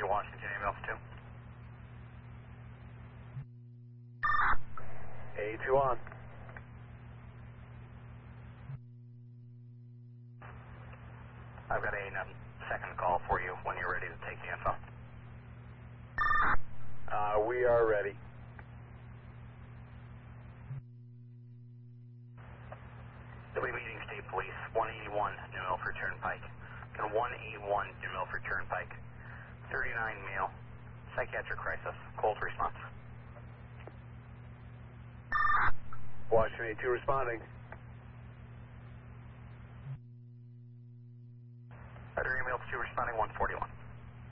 New Washington, emails 2. A2 on. I've got a second call for you when you're ready to take the info. We are ready. W meeting State Police, 181 New Milford Turnpike. And 181 New Milford Turnpike. 39 male, psychiatric crisis, cold response. Washington A2 responding. Other emails 2 responding, 141.